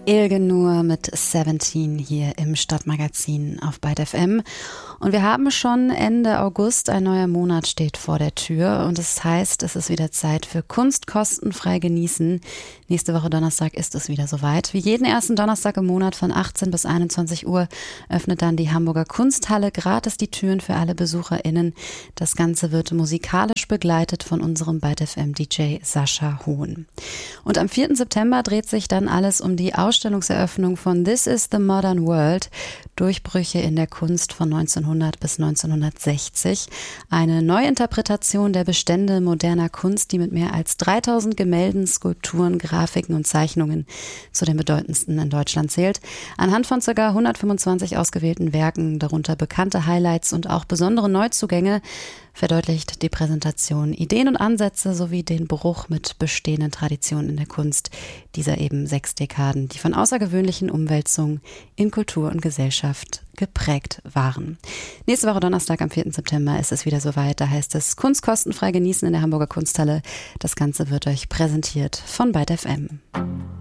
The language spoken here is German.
Ilge Nur mit 17 hier im Stadtmagazin auf Byte FM. Und wir haben schon Ende August, ein neuer Monat steht vor der Tür und das heißt, es ist wieder Zeit für Kunst kostenfrei genießen. Nächste Woche Donnerstag ist es wieder soweit. Wie jeden ersten Donnerstag im Monat von 18 bis 21 Uhr öffnet dann die Hamburger Kunsthalle gratis die Türen für alle BesucherInnen. Das Ganze wird musikalisch begleitet von unserem Byte FM DJ Sascha Hohn. Und am 4. September dreht sich dann alles um die Ausstellungseröffnung von This is the Modern World. Durchbrüche in der Kunst von 1900 bis 1960. Eine Neuinterpretation der Bestände moderner Kunst, die mit mehr als 3000 Gemälden, Skulpturen, Grafiken und Zeichnungen zu den bedeutendsten in Deutschland zählt. Anhand von ca. 125 ausgewählten Werken, darunter bekannte Highlights und auch besondere Neuzugänge, verdeutlicht die Präsentation Ideen und Ansätze sowie den Bruch mit bestehenden Traditionen in der Kunst dieser eben 6 Dekaden, die von außergewöhnlichen Umwälzungen in Kultur und Gesellschaft geprägt waren. Nächste Woche Donnerstag am 4. September ist es wieder soweit. Da heißt es Kunst kostenfrei genießen in der Hamburger Kunsthalle. Das Ganze wird euch präsentiert von Byte FM.